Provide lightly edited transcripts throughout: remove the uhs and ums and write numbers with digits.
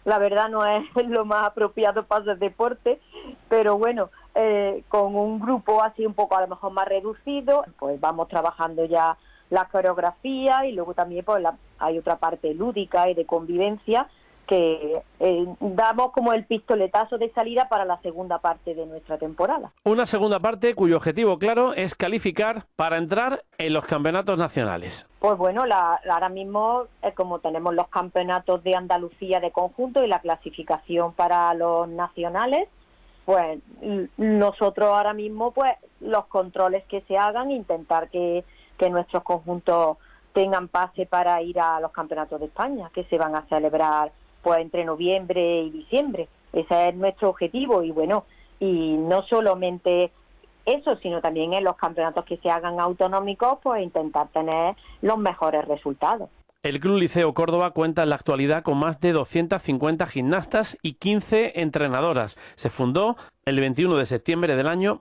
la verdad no es lo más apropiado para hacer deporte, pero bueno, con un grupo así un poco a lo mejor más reducido, pues vamos trabajando ya la coreografía y luego también pues hay otra parte lúdica y de convivencia que damos como el pistoletazo de salida para la segunda parte de nuestra temporada. Una segunda parte cuyo objetivo claro es calificar para entrar en los campeonatos nacionales. Pues bueno, ahora mismo como tenemos los campeonatos de Andalucía de conjunto y la clasificación para los nacionales, pues nosotros ahora mismo pues los controles que se hagan, intentar que nuestros conjuntos tengan pase para ir a los campeonatos de España, que se van a celebrar pues entre noviembre y diciembre. Ese es nuestro objetivo y bueno, y no solamente eso, sino también en los campeonatos que se hagan autonómicos, pues intentar tener los mejores resultados. El Club Liceo Córdoba cuenta en la actualidad con más de 250 gimnastas y 15 entrenadoras. Se fundó el 21 de septiembre del año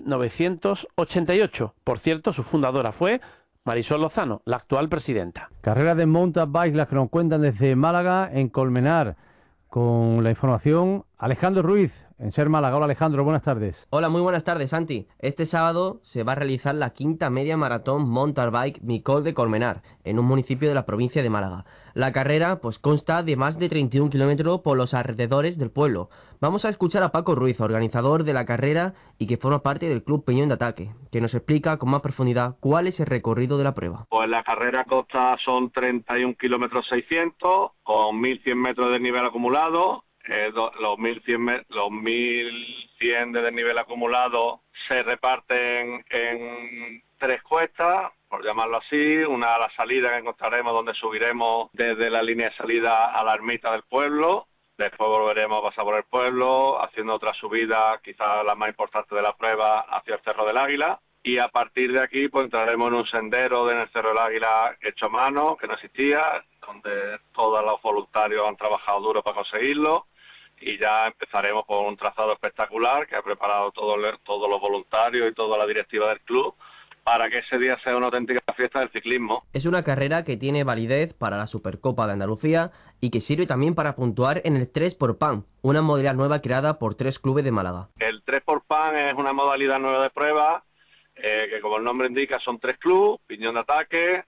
1988. Por cierto, su fundadora fue Marisol Lozano, la actual presidenta. Carreras de mountain bike, las que nos cuentan desde Málaga, en Colmenar. Con la información, Alejandro Ruiz, en Ser Málaga. Hola Alejandro, buenas tardes. Hola, muy buenas tardes, Santi. Este sábado se va a realizar la quinta media maratón mountain bike Micol de Colmenar, en un municipio de la provincia de Málaga. La carrera pues consta de más de 31 kilómetros por los alrededores del pueblo. Vamos a escuchar a Paco Ruiz, organizador de la carrera y que forma parte del Club Peñón de Ataque, que nos explica con más profundidad cuál es el recorrido de la prueba. Pues la carrera consta son 31 kilómetros 600 con 1.100 metros de nivel acumulado. Los 1.100 de desnivel acumulado se reparten en 3 cuestas, por llamarlo así. Una a la salida que encontraremos donde subiremos desde la línea de salida a la ermita del pueblo. Después volveremos a pasar por el pueblo, haciendo otra subida, quizás la más importante de la prueba, hacia el Cerro del Águila. Y a partir de aquí pues entraremos en un sendero en el Cerro del Águila hecho a mano, que no existía, donde todos los voluntarios han trabajado duro para conseguirlo. Y ya empezaremos con un trazado espectacular que ha preparado todos los voluntarios y toda la directiva del club para que ese día sea una auténtica fiesta del ciclismo. Es una carrera que tiene validez para la Supercopa de Andalucía y que sirve también para puntuar en el 3xPAN, una modalidad nueva creada por 3 clubes de Málaga. El 3xPAN es una modalidad nueva de prueba que, como el nombre indica, son 3 clubes: Piñón de Ataque,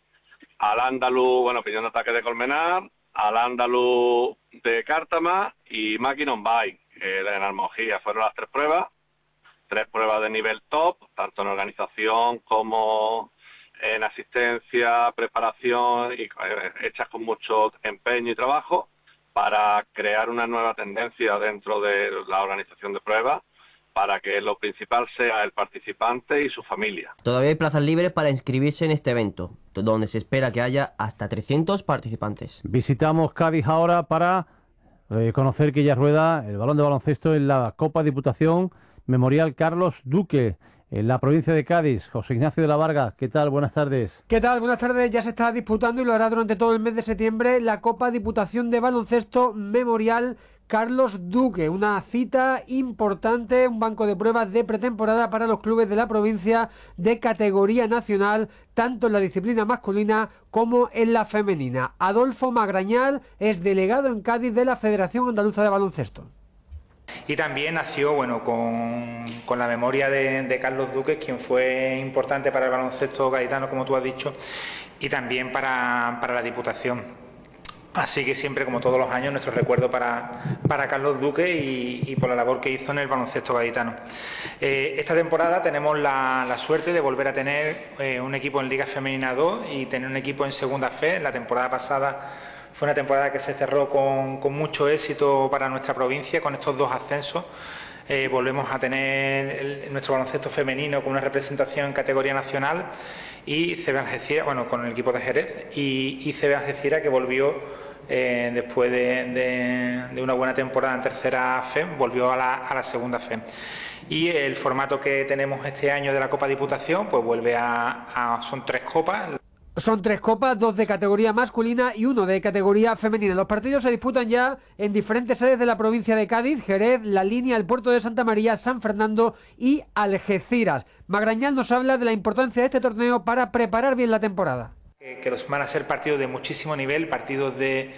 Piñón de Ataque de Colmenar, Al-Ándalus de Cártama y Máquina on Bike en Almojía. Fueron las 3 pruebas. 3 pruebas de nivel top, tanto en organización como en asistencia, preparación, y hechas con mucho empeño y trabajo para crear una nueva tendencia dentro de la organización de pruebas, para que lo principal sea el participante y su familia. Todavía hay plazas libres para inscribirse en este evento, donde se espera que haya hasta 300 participantes. Visitamos Cádiz ahora para conocer que ya rueda el balón de baloncesto en la Copa Diputación Memorial Carlos Duque, en la provincia de Cádiz. José Ignacio de la Varga, ¿qué tal? Buenas tardes. ¿Qué tal? Buenas tardes. Ya se está disputando y lo hará durante todo el mes de septiembre la Copa Diputación de Baloncesto Memorial Carlos Duque, una cita importante, un banco de pruebas de pretemporada para los clubes de la provincia de categoría nacional, tanto en la disciplina masculina como en la femenina. Adolfo Magrañal es delegado en Cádiz de la Federación Andaluza de Baloncesto. Y también nació con la memoria de Carlos Duque, quien fue importante para el baloncesto gaditano, como tú has dicho, y también para la Diputación. Así que siempre, como todos los años, nuestro recuerdo para Carlos Duque y por la labor que hizo en el baloncesto gaditano. Esta temporada tenemos la suerte de volver a tener un equipo en Liga Femenina 2 y tener un equipo en Segunda Fe. La temporada pasada fue una temporada que se cerró con mucho éxito para nuestra provincia, con estos 2 ascensos. Volvemos a tener nuestro baloncesto femenino con una representación en categoría nacional y CB Algeciras, con el equipo de Jerez, y CB Algeciras, que volvió después de una buena temporada en tercera fe, volvió a la segunda fe. Y el formato que tenemos este año de la Copa Diputación pues vuelve son 3 copas. Son 3 copas, 2 de categoría masculina y 1 de categoría femenina. Los partidos se disputan ya en diferentes sedes de la provincia de Cádiz: Jerez, La Línea, el Puerto de Santa María, San Fernando y Algeciras. Magrañal nos habla de la importancia de este torneo para preparar bien la temporada. Que van a ser partidos de muchísimo nivel, partidos de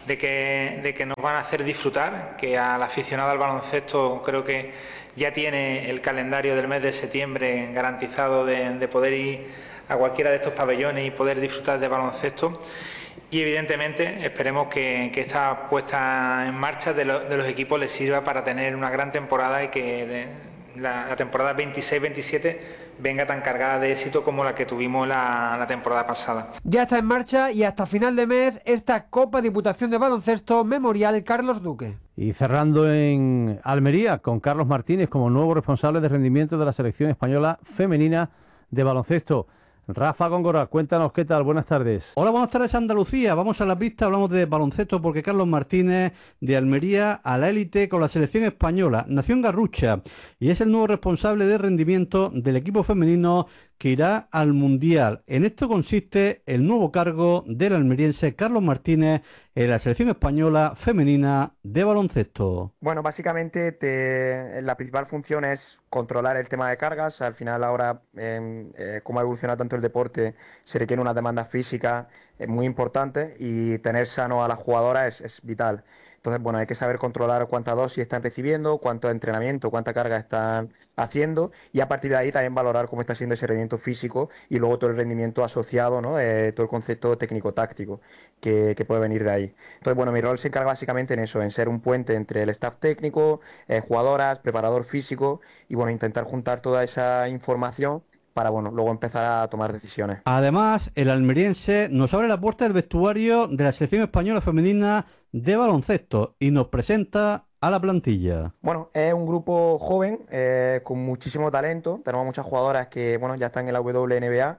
de que nos van a hacer disfrutar, que al aficionado al baloncesto creo que ya tiene el calendario del mes de septiembre garantizado de poder ir a cualquiera de estos pabellones y poder disfrutar de baloncesto. Y evidentemente esperemos que esta puesta en marcha de los equipos les sirva para tener una gran temporada y que la temporada 26-27 venga tan cargada de éxito como la que tuvimos la temporada pasada. Ya está en marcha y hasta final de mes esta Copa Diputación de Baloncesto Memorial Carlos Duque. Y cerrando en Almería con Carlos Martínez como nuevo responsable de rendimiento de la selección española femenina de baloncesto. Rafa Góngora, cuéntanos qué tal, buenas tardes. Hola, buenas tardes Andalucía, vamos a la pista, hablamos de baloncesto porque Carlos Martínez de Almería a la élite con la selección española, nació en Garrucha y es el nuevo responsable de rendimiento del equipo femenino que irá al Mundial. En esto consiste el nuevo cargo del almeriense Carlos Martínez en la selección española femenina de baloncesto. Bueno, básicamente la principal función es controlar el tema de cargas. Al final ahora, como ha evolucionado tanto el deporte, se requiere una demanda física muy importante y tener sano a las jugadoras es vital. Entonces, bueno, hay que saber controlar cuánta dosis están recibiendo, cuánto entrenamiento, cuánta carga están haciendo y a partir de ahí también valorar cómo está siendo ese rendimiento físico y luego todo el rendimiento asociado, ¿no? Todo el concepto técnico-táctico que puede venir de ahí. Entonces, bueno, mi rol se encarga básicamente en eso, en ser un puente entre el staff técnico, jugadoras, preparador físico y, bueno, intentar juntar toda esa información para, bueno, luego empezar a tomar decisiones. Además, el almeriense nos abre la puerta del vestuario de la selección española femenina de baloncesto y nos presenta a la plantilla. Bueno, es un grupo joven con muchísimo talento. Tenemos muchas jugadoras que, bueno, ya están en la WNBA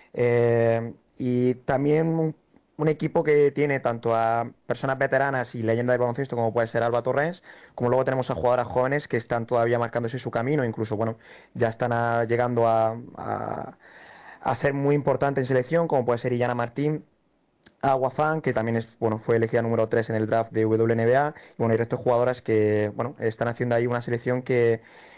y también un equipo que tiene tanto a personas veteranas y leyendas del baloncesto como puede ser Alba Torrens, como luego tenemos a jugadoras jóvenes que están todavía marcándose su camino, incluso, bueno, ya están llegando a ser muy importantes en selección, como puede ser Illana Martín, Agua Fan, que también fue elegida número 3 en el draft de WNBA, y bueno, y el resto de jugadoras que, bueno, están haciendo ahí una selección que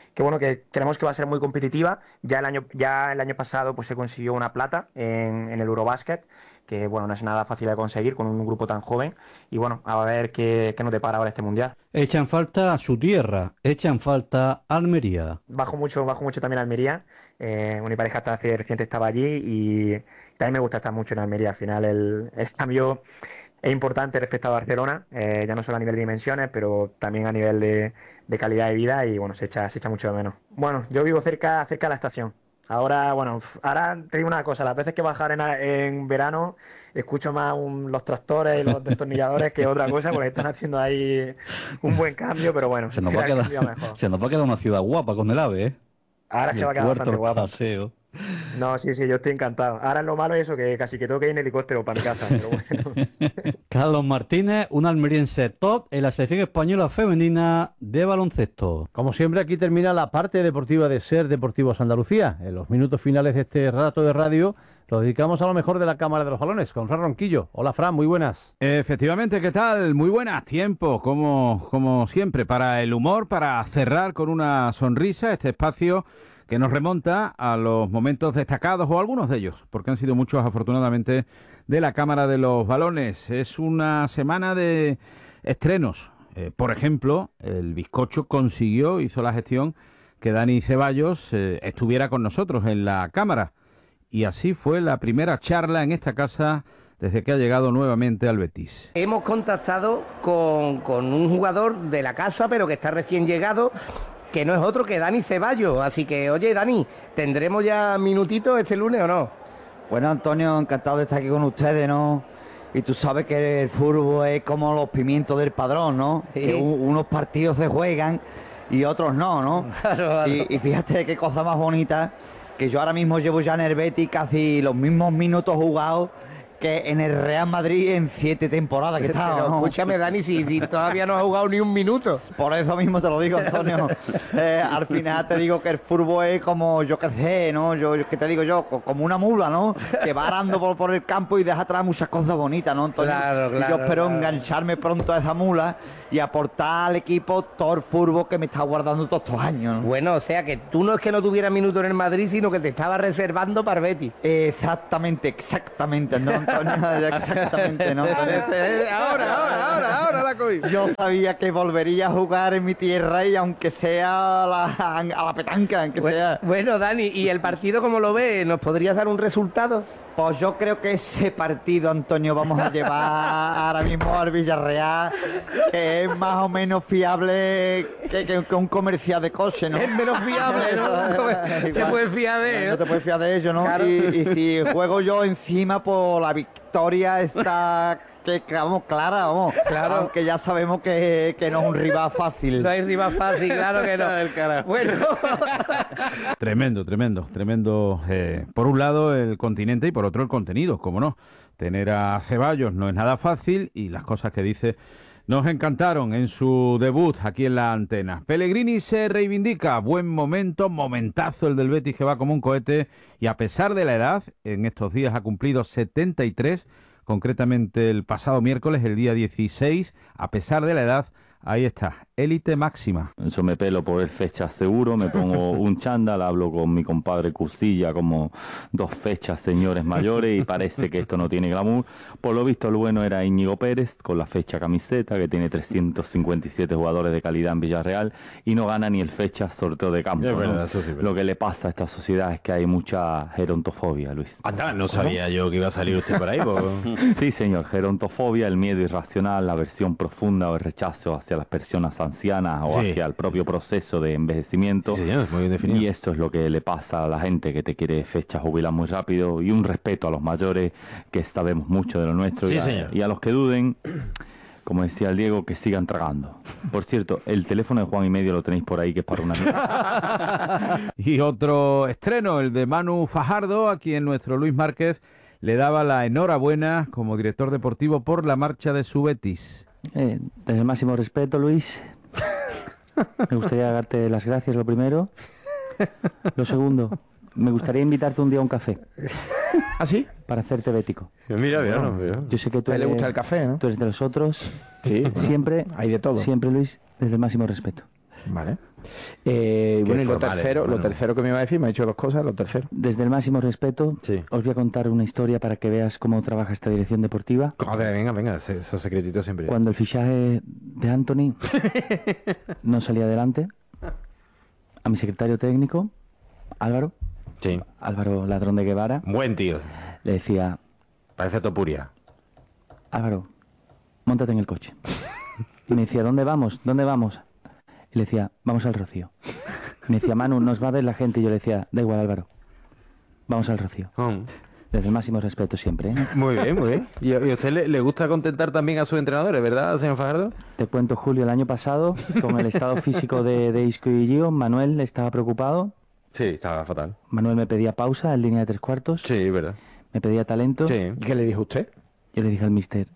creemos que va a ser muy competitiva. Ya el año pasado pues se consiguió una plata en el Eurobasket, que, bueno, no es nada fácil de conseguir con un grupo tan joven, y bueno, a ver qué nos depara ahora este Mundial. Echan falta su tierra, echan falta Almería. Bajo mucho también Almería. Mi pareja hasta hace reciente estaba allí y también me gusta estar mucho en Almería. Al final el cambio es importante respecto a Barcelona, ya no solo a nivel de dimensiones, pero también a nivel de calidad de vida y, bueno, se echa mucho de menos. Bueno, yo vivo cerca de la estación. Ahora te digo una cosa, las veces que bajar en verano escucho más los tractores y los destornilladores que otra cosa, porque están haciendo ahí un buen cambio, pero bueno, se nos va a quedar una ciudad guapa con el AVE, ¿eh? Ahora se va a quedar bastante guapa. Paseo. No, sí, yo estoy encantado. Ahora lo malo es eso, que casi que tengo que ir en helicóptero para mi casa, pero bueno. Carlos Martínez, un almeriense top en la selección española femenina de baloncesto. Como siempre, aquí termina la parte deportiva de Ser Deportivos Andalucía. En los minutos finales de este rato de radio lo dedicamos a lo mejor de la Cámara de los Balones, con Fran Ronquillo. Hola, Fran, muy buenas. Efectivamente, ¿qué tal? Muy buenas. Tiempo, como siempre, para el humor, para cerrar con una sonrisa este espacio que nos remonta a los momentos destacados, o algunos de ellos, porque han sido muchos, afortunadamente, de la Cámara de los Balones. Es una semana de estrenos. Por ejemplo, el Bizcocho hizo la gestión que Dani Ceballos estuviera con nosotros en la Cámara. Y así fue la primera charla en esta casa desde que ha llegado nuevamente al Betis. Hemos contactado con un jugador de la casa, pero que está recién llegado, que no es otro que Dani Ceballos. Así que, oye, Dani, ¿tendremos ya minutitos este lunes o no? Bueno, Antonio, encantado de estar aquí con ustedes, ¿no? Y tú sabes que el fútbol es como los pimientos del Padrón, ¿no? Sí. Que unos partidos se juegan y otros no. Claro. Y fíjate qué cosa más bonita, que yo ahora mismo llevo ya en el Betis casi los mismos minutos jugados que en el Real Madrid en 7 temporadas que estaba, pero ¿no? Escúchame, Dani, si todavía no ha jugado ni un minuto. Por eso mismo te lo digo, Antonio. Al final te digo que el fútbol es como, yo qué sé, ¿no? ¿Qué te digo yo? Como una mula, ¿no? Que va arando por el campo y deja atrás muchas cosas bonitas, ¿no, Antonio? Claro, y yo espero engancharme pronto a esa mula y aportar al equipo todo el fútbol que me está guardando todos estos años, ¿no? Bueno, o sea que tú no es que no tuvieras minutos en el Madrid, sino que te estabas reservando para el Betis. Exactamente, Antonio, exactamente, ¿no? Ahora la cogí. Yo sabía que volvería a jugar en mi tierra y aunque sea a la petanca, aunque sea... Bueno, Dani, ¿y el partido cómo lo ves? ¿Nos podrías dar un resultado? Pues yo creo que ese partido, Antonio, vamos a llevar ahora mismo al Villarreal, que es más o menos fiable que un comercial de coche, ¿no? Es menos fiable, ¿no? Te puedes fiar de él. No te puedes fiar de ello, ¿no? Claro. Y si juego yo encima, pues la victoria está... vamos, clara, vamos. Claro. Aunque ya sabemos que no es un rival fácil. No hay rival fácil, claro que no. Bueno. Tremendo. Por un lado el continente y por otro el contenido, cómo no. Tener a Ceballos no es nada fácil y las cosas que dice nos encantaron en su debut aquí en la antena. Pellegrini se reivindica, buen momentazo el del Betis que va como un cohete y a pesar de la edad, en estos días ha cumplido 73, concretamente el pasado miércoles, el día 16, a pesar de la edad, ahí está, élite máxima. Eso me pelo por el fecha seguro, me pongo un chándal, hablo con mi compadre Custilla como 2 fechas señores mayores y parece que esto no tiene glamour. Por lo visto el bueno era Íñigo Pérez con la fecha camiseta que tiene 357 jugadores de calidad en Villarreal y no gana ni el fecha sorteo de campo. Es verdad, ¿no? eso sí, verdad. Lo que le pasa a esta sociedad es que hay mucha gerontofobia, Luis. Anda, no sabía yo que iba a salir usted por ahí. Sí, señor, gerontofobia, el miedo irracional, la aversión profunda o el rechazo hacia las personas ancianas o Sí. hacia el propio proceso de envejecimiento. Sí, señor, muy bien definido. Y esto es lo que le pasa a la gente que te quiere fecha jubilar muy rápido y un respeto a los mayores que sabemos mucho de lo nuestro Sí, señor. y a los que duden, como decía el Diego, que sigan tragando. Por cierto, el teléfono de Juan y Medio lo tenéis por ahí que es para una amiga. Y otro estreno, el de Manu Fajardo, a quien nuestro Luis Márquez le daba la enhorabuena como director deportivo por la marcha de su Betis. Desde el máximo respeto, Luis, me gustaría darte las gracias, lo primero. Lo segundo, me gustaría invitarte un día a un café. ¿Ah, sí? Para hacerte bético. Mira, no. Yo sé que tú A él le eres, gusta el café, ¿no? tú eres de los otros. Sí. Siempre, Hay de todo. siempre, Luis, desde el máximo respeto. Vale. Bueno, y lo formales, tercero, bueno. lo tercero que me iba a decir, me ha dicho 2 cosas, lo tercero. Desde el máximo respeto, Sí. os voy a contar una historia para que veas cómo trabaja esta dirección deportiva. Joder, venga, esos secretitos siempre. Cuando el fichaje de Anthony no salía adelante, a mi secretario técnico, Álvaro Ladrón de Guevara, Buen tío. le decía: Parece Topuria. Álvaro, móntate en el coche. Y me decía: ¿dónde vamos? Y le decía: vamos al Rocío. Y me decía: Manu, nos va a ver la gente. Y yo le decía: da igual, Álvaro, vamos al Rocío. Desde el máximo respeto siempre, ¿eh? Muy bien. ¿Y a usted le gusta contentar también a sus entrenadores, verdad, señor Fajardo? Te cuento, Julio, el año pasado, con el estado físico de Isco y Gio, Manuel estaba preocupado. Sí, estaba fatal. Manuel me pedía pausa en línea de 3/4. Sí, verdad. Me pedía talento. Sí. ¿Y qué le dijo usted? Yo le dije al mister: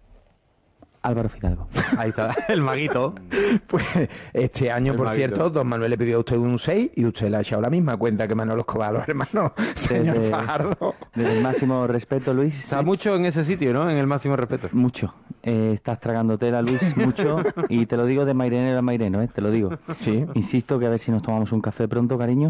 Álvaro Fidalgo. Ahí está, el maguito. Pues este año, El por maguito. cierto, don Manuel le pidió a usted un 6 y usted le ha echado la misma cuenta que Manolo Escobar, los hermanos, señor Fajardo. Desde el máximo respeto, Luis. Está mucho en ese sitio, ¿no? En el máximo respeto. Mucho. Estás tragando tela, Luis, mucho. Y te lo digo de mairenero a maireno, te lo digo. Sí. Insisto que a ver si nos tomamos un café pronto, cariño.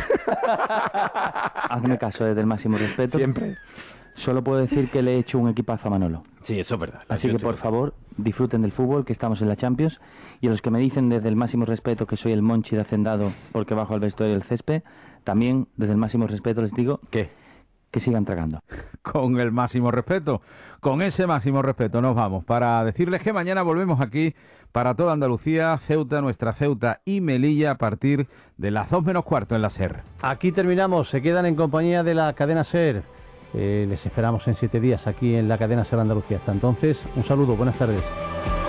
Hazme caso, desde el máximo respeto. Siempre. Solo puedo decir que le he hecho un equipazo a Manolo. Sí, eso es verdad. Así que, por favor, disfruten del fútbol, que estamos en la Champions. Y a los que me dicen desde el máximo respeto que soy el Monchi de Hacendado porque bajo al vestuario del césped, también desde el máximo respeto les digo... ¿Qué? Que sigan tragando. Con el máximo respeto, con ese máximo respeto nos vamos para decirles que mañana volvemos aquí para toda Andalucía, Ceuta, nuestra Ceuta y Melilla a partir de las 2:15 en la SER. Aquí terminamos, se quedan en compañía de la cadena SER. Les esperamos en 7 días aquí en la cadena SER Andalucía. Hasta entonces, un saludo, buenas tardes.